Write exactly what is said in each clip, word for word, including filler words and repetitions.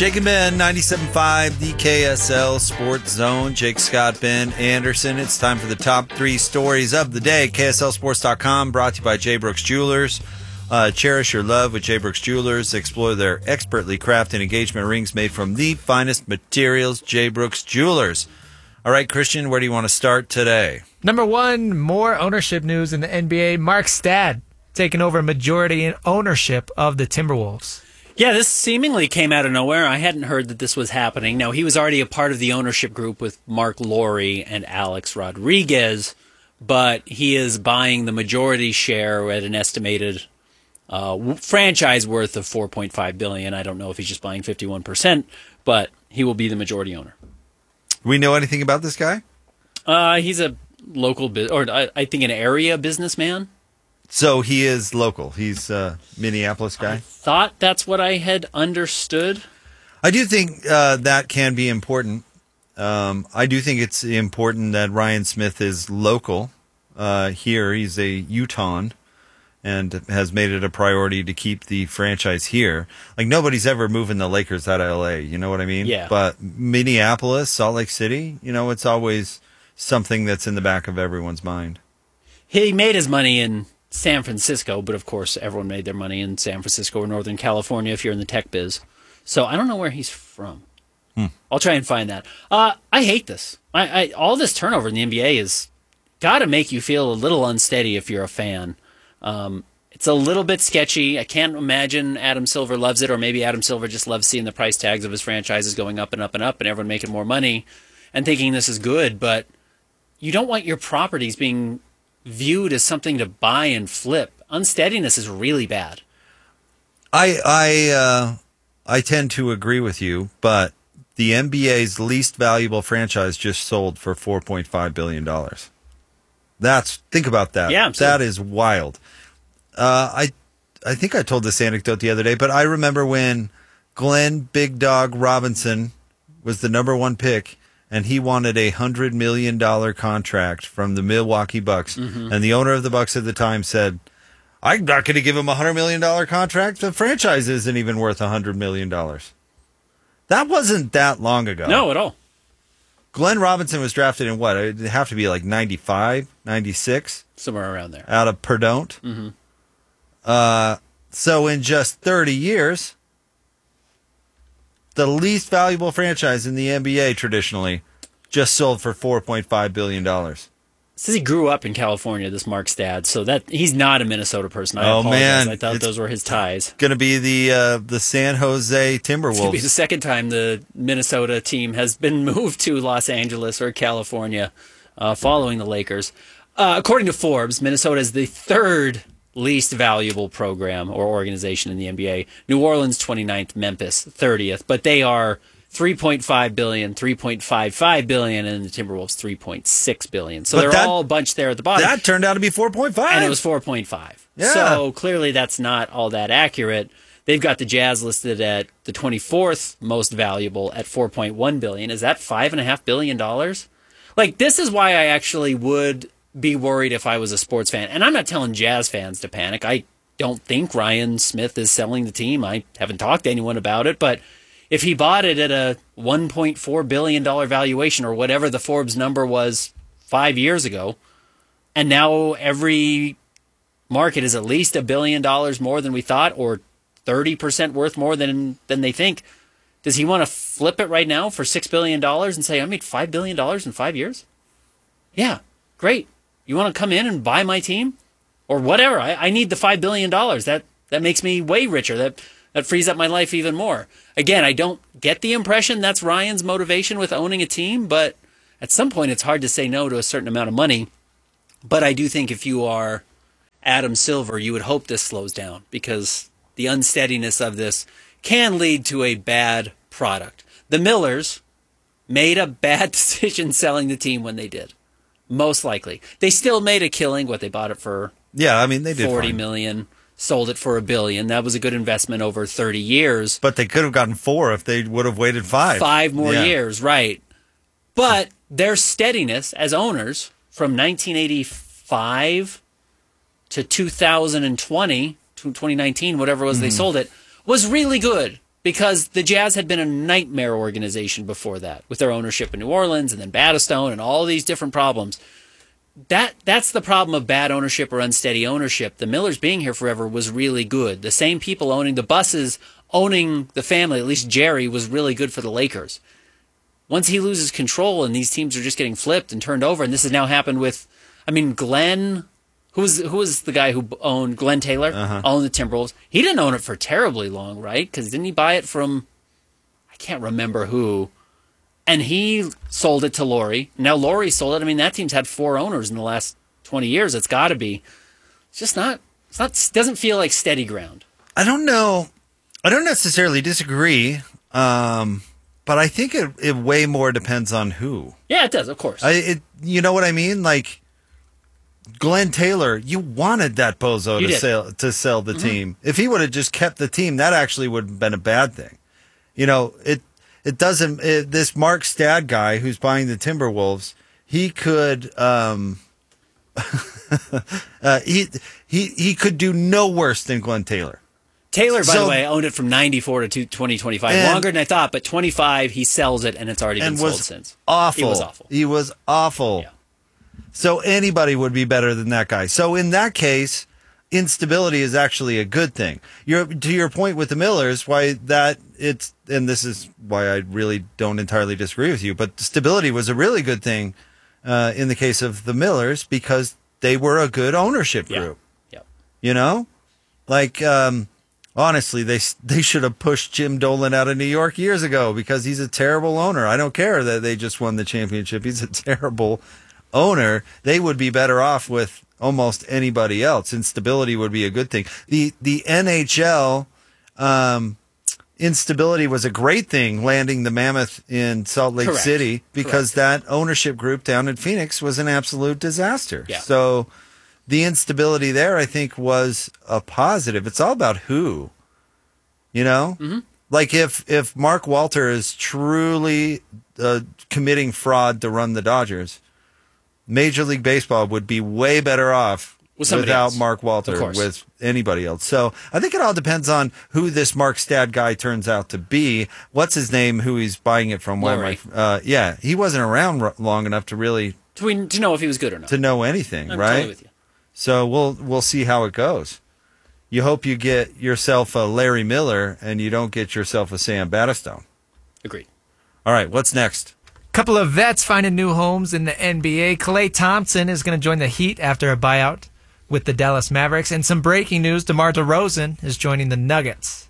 Jake and Ben, ninety-seven point five, the K S L Sports Zone. Jake, Scott, Ben Anderson. It's time for the top three stories of the day. K S L sports dot com, brought to you by J. Brooks Jewelers. Uh, cherish your love with J. Brooks Jewelers. Explore their expertly crafted engagement rings made from the finest materials. J. Brooks Jewelers. All right, Christian, where do you want to start today? Number one, more ownership news in the N B A. Mark Stad taking over majority in ownership of the Timberwolves. Yeah, this seemingly came out of nowhere. I hadn't heard that this was happening. Now, he was already a part of the ownership group with Mark Lowry and Alex Rodriguez, but he is buying the majority share at an estimated uh, franchise worth of four point five billion dollars. I don't know if he's just buying fifty-one percent, but he will be the majority owner. Do we know anything about this guy? Uh, he's a local, bu- or I, I think an area businessman. So he is local. He's a Minneapolis guy? I thought that's what I had understood. I do think uh, that can be important. Um, I do think it's important that Ryan Smith is local uh, here. He's a Utahn and has made it a priority to keep the franchise here. Like, nobody's ever moving the Lakers out of L A, you know what I mean? Yeah. But Minneapolis, Salt Lake City, you know, it's always something that's in the back of everyone's mind. He made his money in San Francisco, but of course everyone made their money in San Francisco or Northern California if you're in the tech biz. So I don't know where he's from. Hmm. I'll try and find that. Uh, I hate this. I, I all this turnover in the N B A is got to make you feel a little unsteady if you're a fan. Um, it's a little bit sketchy. I can't imagine Adam Silver loves it, or maybe Adam Silver just loves seeing the price tags of his franchises going up and up and up and everyone making more money and thinking this is good, but you don't want your properties being viewed as something to buy and flip. Unsteadiness is really bad. I I uh, I tend to agree with you, but the N B A's least valuable franchise just sold for four point five billion dollars. That's think about that. Yeah, that is wild. Uh, I I think I told this anecdote the other day, but I remember when Glenn Big Dog Robinson was the number one pick. And he wanted a hundred million dollar contract from the Milwaukee Bucks, mm-hmm. and the owner of the Bucks at the time said, "I'm not going to give him a hundred million dollar contract. The franchise isn't even worth a hundred million dollars." That wasn't that long ago. No, at all. Glenn Robinson was drafted in what? It'd have to be like ninety-five, ninety-six, somewhere around there, out of Perdon't. Mm-hmm. Uh, so in just thirty years. The least valuable franchise in the N B A traditionally just sold for four point five billion dollars. Says he grew up in California, this Mark Stad, so that he's not a Minnesota person. I oh, apologize. man. I thought it's those were his ties. Going to be the uh, the San Jose Timberwolves. It's going to be the second time the Minnesota team has been moved to Los Angeles or California uh, following the Lakers. Uh, according to Forbes, Minnesota is the third least valuable program or organization in the N B A. New Orleans twenty-ninth, Memphis thirtieth, but they are three point five billion dollars, three point five five billion dollars, and the Timberwolves three point six billion dollars. So but they're that, all bunched there at the bottom. That turned out to be four point five. And it was four point five. Yeah. So clearly that's not all that accurate. They've got the Jazz listed at the twenty-fourth most valuable at four point one billion dollars. Is that five point five billion dollars? Like, this is why I actually would be worried if I was a sports fan. And I'm not telling Jazz fans to panic. I don't think Ryan Smith is selling the team. I haven't talked to anyone about it. But if he bought it at a one point four billion dollars valuation or whatever the Forbes number was five years ago, and now every market is at least a billion dollars more than we thought, or thirty percent worth more than than they think, does he want to flip it right now for six billion dollars and say, I made five billion dollars in five years? Yeah, great. You want to come in and buy my team? Or whatever. I, I need the five billion dollars. That that makes me way richer. That that frees up my life even more. Again, I don't get the impression that's Ryan's motivation with owning a team, but at some point it's hard to say no to a certain amount of money. But I do think if you are Adam Silver, you would hope this slows down, because the unsteadiness of this can lead to a bad product. The Millers made a bad decision selling the team when they did. Most likely. They still made a killing. What, they bought it for yeah, I mean, they did forty fine. million, sold it for a billion. That was a good investment over thirty years. But they could have gotten four if they would have waited five. Five more yeah. years, right. But their steadiness as owners from nineteen eighty-five to two thousand twenty, to twenty nineteen, whatever it was, mm-hmm. they sold it, was really good. because the Jazz had been a nightmare organization before that, with their ownership in New Orleans and then Battistone and all these different problems. That that's the problem of bad ownership or unsteady ownership. The Millers being here forever was really good. The same people owning the buses, owning the family, at least Jerry, was really good for the Lakers. Once he loses control and these teams are just getting flipped and turned over, and this has now happened with, I mean, Glenn, who was, who was the guy who owned, Glenn Taylor, uh-huh. owned the Timberwolves. He didn't own it for terribly long, right? Because didn't he buy it from, I can't remember who, and he sold it to Laurie. Now Laurie sold it. I mean, that team's had four owners in the last twenty years. It's got to be. It's just not, it's not, doesn't feel like steady ground. I don't know. I don't necessarily disagree. Um, but I think it, it way more depends on who. Yeah, it does, of course. I, it, you know what I mean? Like, Glenn Taylor, you wanted that bozo You to did. sell to sell the Mm-hmm. team. If he would have just kept the team, that actually would have been a bad thing. You know, it it doesn't. It, this Mark Stad guy who's buying the Timberwolves, he could um, uh, he he he could do no worse than Glenn Taylor. Taylor, by So- the way, owned it from ninety-four to twenty twenty-five. And- Longer than I thought, but twenty-five, he sells it, and it's already been And sold was since. awful. He was awful. He was awful. Yeah. So anybody would be better than that guy. So in that case, instability is actually a good thing. You're, to your point with the Millers, why that it's, and this is why I really don't entirely disagree with you, but stability was a really good thing uh, in the case of the Millers because they were a good ownership Yeah. group. Yeah. You know, like um, honestly, they they should have pushed Jim Dolan out of New York years ago because he's a terrible owner. I don't care that they just won the championship; he's a terrible owner. They would be better off with almost anybody else. Instability would be a good thing. The the N H L um, instability was a great thing, landing the Mammoth in Salt Lake Correct. City because that ownership group down in Phoenix was an absolute disaster. Yeah. So the instability there, I think, was a positive. It's all about who, you know? Mm-hmm. Like if, if Mark Walter is truly uh, committing fraud to run the Dodgers, Major League Baseball would be way better off With somebody without else. Mark Of Walter, course. with anybody else. So I think it all depends on who this Mark Stad guy turns out to be. What's his name? Who he's buying it from? Why am I- Laurie. Uh, yeah, he wasn't around r- long enough to really To, we, to know if he was good or not. to know anything, I'm right? totally with you. So we'll we'll see how it goes. You hope you get yourself a Larry Miller and you don't get yourself a Sam Battistone. Agreed. All right, what's next? Couple of vets finding new homes in the N B A. Klay Thompson is going to join the Heat after a buyout with the Dallas Mavericks. And some breaking news, DeMar DeRozan is joining the Nuggets.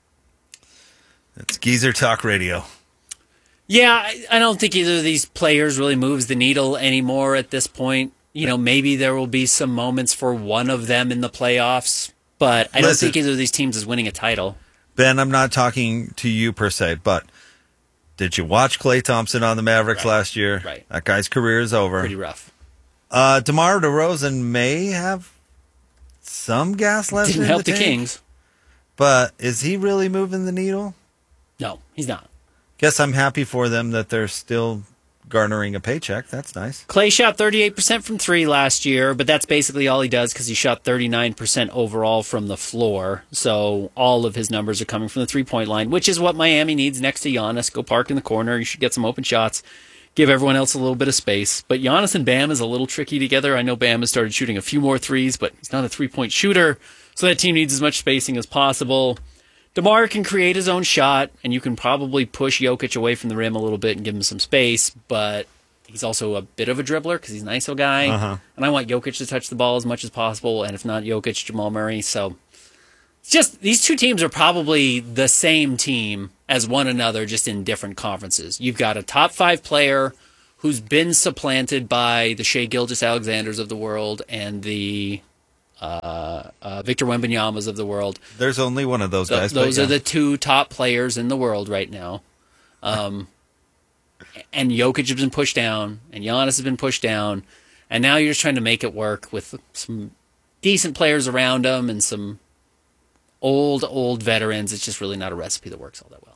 It's Geezer Talk Radio. Yeah, I, I don't think either of these players really moves the needle anymore at this point. You know, maybe there will be some moments for one of them in the playoffs, but I don't Listen. think either of these teams is winning a title. Ben, I'm not talking to you per se, but did you watch Klay Thompson on the Mavericks Right. last year? Right. That guy's career is over. Pretty rough. Uh, DeMar DeRozan may have some gas left Didn't in help the the tank, Kings. but is he really moving the needle? No, he's not. Guess I'm happy for them that they're still garnering a paycheck. That's nice. Clay shot thirty-eight percent from three last year, but that's basically all he does because he shot thirty-nine percent overall from the floor. So all of his numbers are coming from the three-point line, which is what Miami needs next to Giannis. Go park in the corner. You should get some open shots. Give everyone else a little bit of space. But Giannis and Bam is a little tricky together. I know Bam has started shooting a few more threes, but he's not a three-point shooter. So that team needs as much spacing as possible. DeMar can create his own shot, and you can probably push Jokic away from the rim a little bit and give him some space, but he's also a bit of a dribbler because he's a nice guy. Uh-huh. And I want Jokic to touch the ball as much as possible, and if not Jokic, Jamal Murray. So it's just these two teams are probably the same team as one another, just in different conferences. You've got a top five player who's been supplanted by the Shea Gilgeous-Alexanders of the world and the uh, uh, Victor Wembanyama's of the world. There's only one of those Th- guys. but those yeah. are the two top players in the world right now. Um, and Jokic has been pushed down, and Giannis has been pushed down, and now you're just trying to make it work with some decent players around them and some old, old veterans. It's just really not a recipe that works all that well.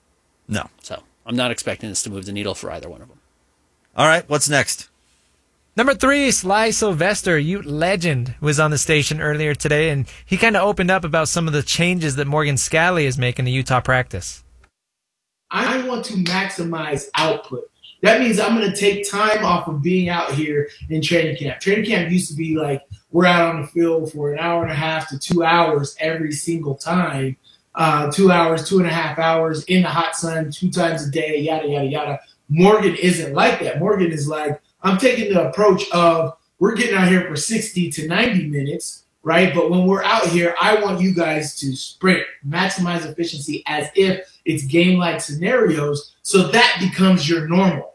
No. So I'm not expecting this to move the needle for either one of them. All right, what's next? Number three, Sly Sylvester, Ute legend, was on the station earlier today, and he kind of opened up about some of the changes that Morgan Scalley is making to Utah practice. I want to maximize output. That means I'm going to take time off of being out here in training camp. Training camp used to be like we're out on the field for an hour and a half to two hours every single time. Uh, two hours, two and a half hours in the hot sun, two times a day, yada, yada, yada. Morgan isn't like that. Morgan is like, I'm taking the approach of we're getting out here for sixty to ninety minutes, right? But when we're out here, I want you guys to sprint, maximize efficiency as if it's game-like scenarios, so that becomes your normal.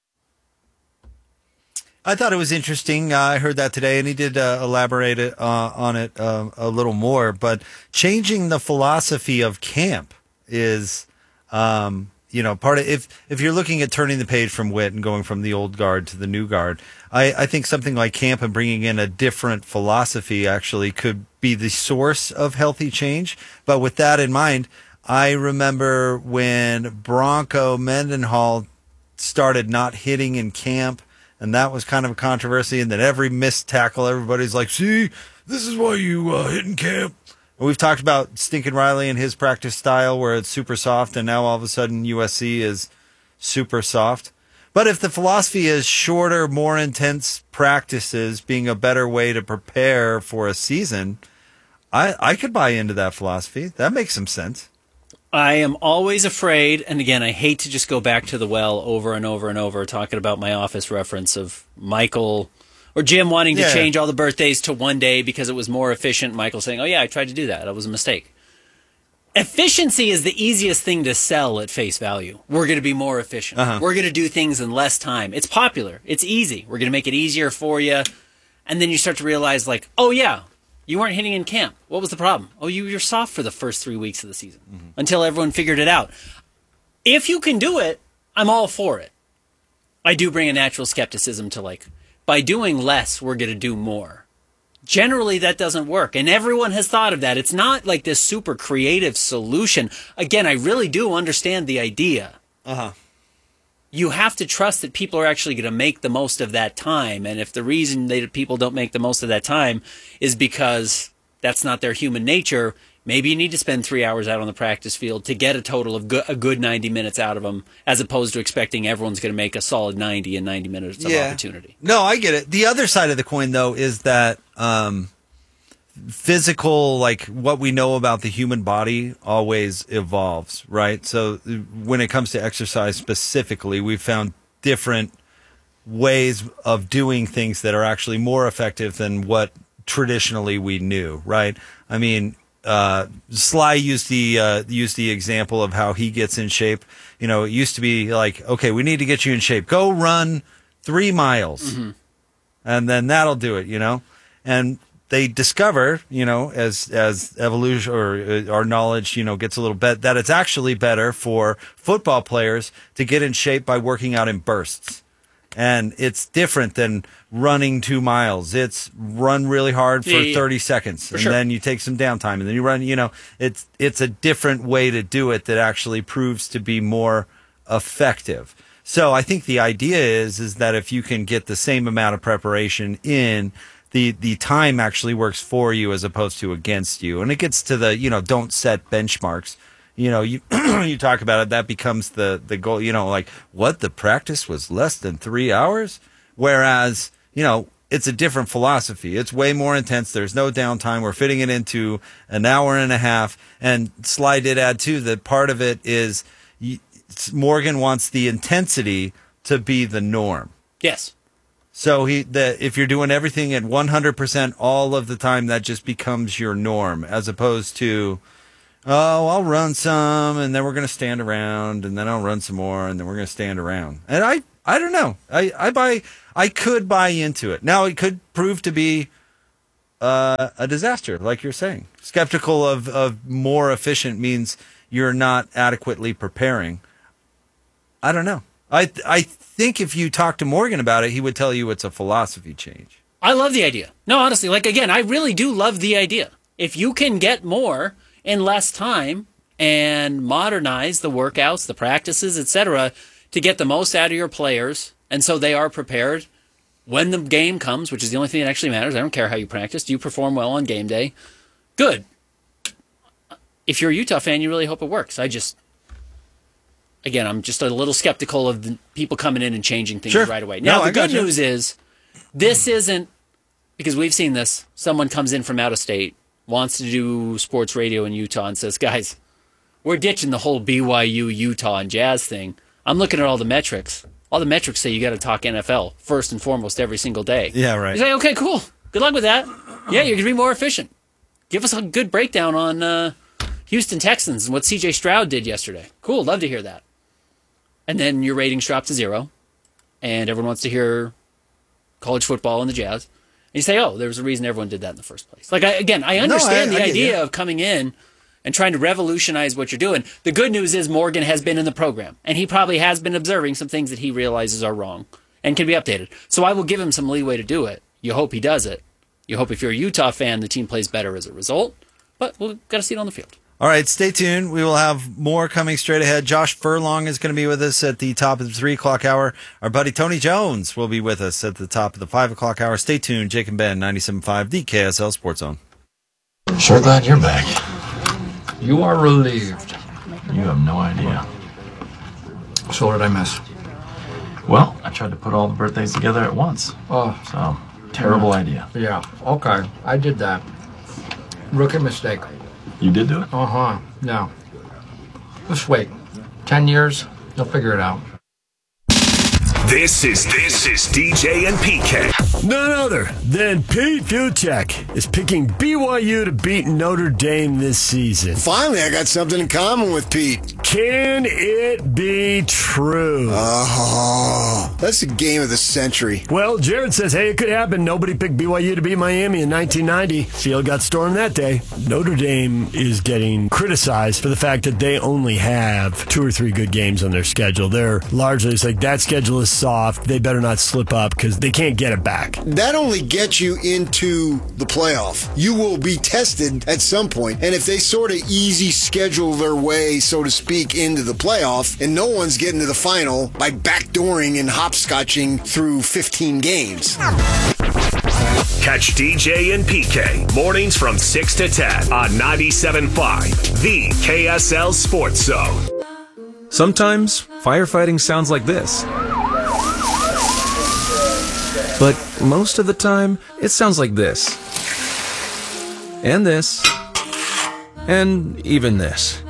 I thought it was interesting. Uh, I heard that today, and he did uh, elaborate it, uh, on it uh, a little more. But changing the philosophy of camp is, um, you know, part of if if you're looking at turning the page from Whit and going from the old guard to the new guard, I, I think something like camp and bringing in a different philosophy actually could be the source of healthy change. But with that in mind, I remember when Bronco Mendenhall started not hitting in camp. And that was kind of a controversy. And then every missed tackle, everybody's like, see, this is why you uh, hit in camp. And we've talked about Stinkin' Riley and his practice style where it's super soft. And now all of a sudden U S C is super soft. But if the philosophy is shorter, more intense practices being a better way to prepare for a season, I, I could buy into that philosophy. That makes some sense. I am always afraid, and again, I hate to just go back to the well over and over and over, talking about my Office reference of Michael or Jim wanting to yeah. change all the birthdays to one day because it was more efficient. Michael saying, oh yeah, I tried to do that. That was a mistake. Efficiency is the easiest thing to sell at face value. We're going to be more efficient. Uh-huh. We're going to do things in less time. It's popular. It's easy. We're going to make it easier for you. And then you start to realize, like, oh yeah, you weren't hitting in camp. What was the problem? Oh, you were soft for the first three weeks of the season mm-hmm. until everyone figured it out. If you can do it, I'm all for it. I do bring a natural skepticism to, like, by doing less, we're going to do more. Generally, that doesn't work, and everyone has thought of that. It's not like this super creative solution. Again, I really do understand the idea. Uh-huh. You have to trust that people are actually going to make the most of that time. And if the reason that people don't make the most of that time is because that's not their human nature, maybe you need to spend three hours out on the practice field to get a total of go- a good ninety minutes out of them, as opposed to expecting everyone's going to make a solid ninety in ninety minutes of yeah. opportunity. No, I get it. The other side of the coin, though, is that um, physical, like what we know about the human body always evolves, right? So when it comes to exercise specifically, we've found different ways of doing things that are actually more effective than what traditionally we knew, right? I mean, uh, Sly used the uh, used the example of how he gets in shape. You know, it used to be like, okay, we need to get you in shape. Go run three miles, mm-hmm. and then that'll do it, you know? And they discover, you know, as as evolution or our knowledge, you know, gets a little bit, that it's actually better for football players to get in shape by working out in bursts. And it's different than running two miles. It's run really hard for yeah, yeah. thirty seconds, for and sure. then you take some downtime, and then you run, you know, it's it's a different way to do it that actually proves to be more effective. So I think the idea is is that if you can get the same amount of preparation in, the the time actually works for you as opposed to against you. And it gets to the, you know, don't set benchmarks. You know, you you talk about it, that becomes the, the goal, you know, like, what, the practice was less than three hours? Whereas, you know, it's a different philosophy. It's way more intense. There's no downtime. We're fitting it into an hour and a half. And Sly did add, too, that part of it is Morgan wants the intensity to be the norm. Yes. So he, that if you're doing everything at one hundred percent all of the time, that just becomes your norm, as opposed to, oh, I'll run some, and then we're going to stand around, and then I'll run some more, and then we're going to stand around. And I, I don't know. I, I buy, I could buy into it. Now, it could prove to be uh, a disaster, like you're saying. Skeptical of, of more efficient means you're not adequately preparing. I don't know. I, I think if you talk to Morgan about it, he would tell you it's a philosophy change. I love the idea. No, honestly, like, again, I really do love the idea. If you can get more in less time and modernize the workouts, the practices, et cetera, to get the most out of your players, and so they are prepared, when the game comes, which is the only thing that actually matters, I don't care how you practice. Do you perform well on game day? Good. If you're a Utah fan, you really hope it works. I just, again, I'm just a little skeptical of the people coming in and changing things Sure. right away. Now, No, the I good gotcha. news is this isn't, because we've seen this, someone comes in from out of state, wants to do sports radio in Utah and says, guys, we're ditching the whole B Y U, Utah, and Jazz thing. I'm looking at all the metrics. All the metrics say you got to talk N F L first and foremost every single day. Yeah, right. You say, okay, cool. Good luck with that. Yeah, you're going to be more efficient. Give us a good breakdown on uh, Houston Texans and what C J Stroud did yesterday. Cool, love to hear that. And then your ratings drop to zero, and everyone wants to hear college football and the Jazz. And you say, oh, there was a reason everyone did that in the first place. Like, I, again, I understand I- I the get idea you. of coming in and trying to revolutionize what you're doing. The good news is Morgan has been in the program, and he probably has been observing some things that he realizes are wrong and can be updated. So I will give him some leeway to do it. You hope he does it. You hope if you're a Utah fan, the team plays better as a result. But we've got to see it on the field. All right, stay tuned. We will have more coming straight ahead. Josh Furlong is going to be with us at the top of the three o'clock hour. Our buddy Tony Jones will be with us at the top of the five o'clock hour. Stay tuned. Jake and Ben, ninety-seven point five, the K S L Sports Zone. Sure glad you're back. You are relieved. You have no idea. So what did I miss? Well, I tried to put all the birthdays together at once. Oh, So, terrible idea. yeah. Okay, I did that. Rookie mistake. You did do it? Uh-huh. No. Just wait. Ten years, they'll figure it out. This is this is D J and P K. None other than Pete Fiutak is picking B Y U to beat Notre Dame this season. Finally, I got something in common with Pete. Can it be true? Oh, that's the game of the century. Well, Jared says, hey, it could happen. Nobody picked B Y U to beat Miami in nineteen ninety. Field got stormed that day. Notre Dame is getting criticized for the fact that they only have two or three good games on their schedule. They're largely, it's like, that schedule is soft. They better not slip up because they can't get it back. That only gets you into the playoff. You will be tested at some point, and if they sort of easy schedule their way, so to speak, into the playoff, and no one's getting to the final by backdooring and hopscotching through fifteen games. Catch D J and P K mornings from six to ten on ninety-seven point five, the K S L Sports Zone. Sometimes firefighting sounds like this. But most of the time, it sounds like this. And this. And even this.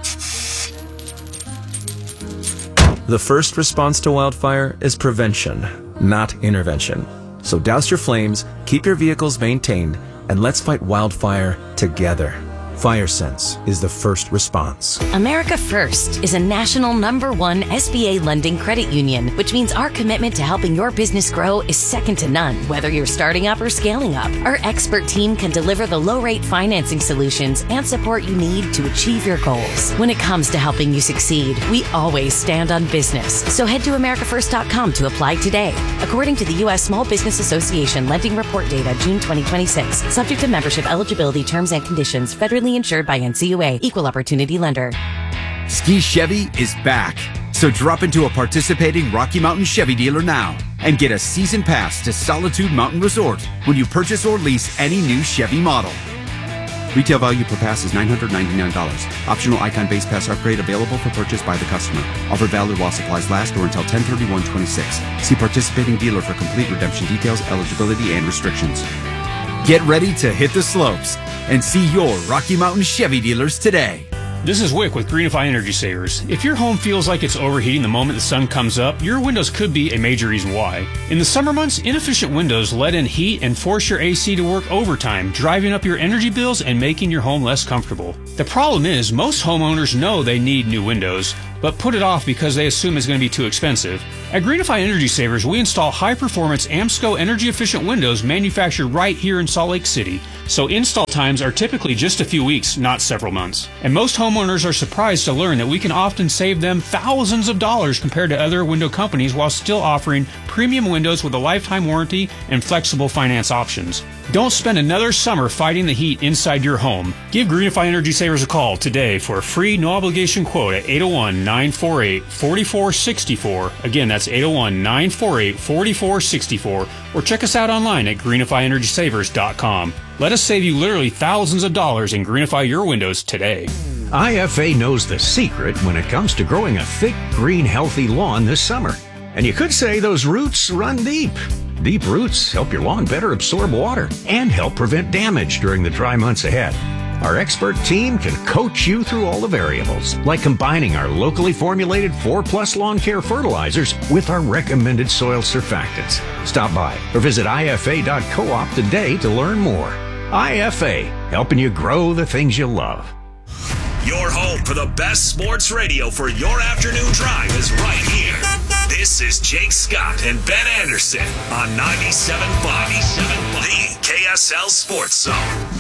The first response to wildfire is prevention, not intervention. So douse your flames, keep your vehicles maintained, and let's fight wildfire together. FireSense is the first response. America First is a national number one S B A lending credit union, which means our commitment to helping your business grow is second to none, whether you're starting up or scaling up. Our expert team can deliver the low-rate financing solutions and support you need to achieve your goals. When it comes to helping you succeed, we always stand on business. So head to america first dot com to apply today. According to the U S Small Business Association Lending Report Data, June twenty twenty-six, subject to membership eligibility terms and conditions, federally insured by N C U A, Equal Opportunity Lender. Ski Chevy is back. So drop into a participating Rocky Mountain Chevy dealer now and get a season pass to Solitude Mountain Resort when you purchase or lease any new Chevy model. Retail value per pass is nine hundred ninety-nine dollars. Optional Icon base pass upgrade available for purchase by the customer. Offer valid while supplies last or until ten thirty-one twenty-six. See participating dealer for complete redemption details, eligibility, and restrictions. Get ready to hit the slopes and see your Rocky Mountain Chevy dealers today. This is Wick with Greenify Energy Savers. If your home feels like it's overheating the moment the sun comes up, your windows could be a major reason why. In the summer months, inefficient windows let in heat and force your A C to work overtime, driving up your energy bills and making your home less comfortable. The problem is, most homeowners know they need new windows, but put it off because they assume it's going to be too expensive. At Greenify Energy Savers, we install high-performance AMSCO energy-efficient windows manufactured right here in Salt Lake City. So install times are typically just a few weeks, not several months. And most homeowners are surprised to learn that we can often save them thousands of dollars compared to other window companies while still offering premium windows with a lifetime warranty and flexible finance options. Don't spend another summer fighting the heat inside your home. Give Greenify Energy Savers a call today for a free no-obligation quote at eight oh one, nine four eight, four four six four. Again, that's eight oh one, nine four eight, four four six four. Or check us out online at greenify energy savers dot com. Let us save you literally thousands of dollars and greenify your windows today. I F A knows the secret when it comes to growing a thick, green, healthy lawn this summer. And you could say those roots run deep. Deep roots help your lawn better absorb water and help prevent damage during the dry months ahead. Our expert team can coach you through all the variables, like combining our locally formulated four plus lawn care fertilizers with our recommended soil surfactants. Stop by or visit I F A dot coop today to learn more. I F A, helping you grow the things you love. Your home for the best sports radio for your afternoon drive is right here. This is Jake Scott and Ben Anderson on ninety-seven point five, the K S L Sports Zone.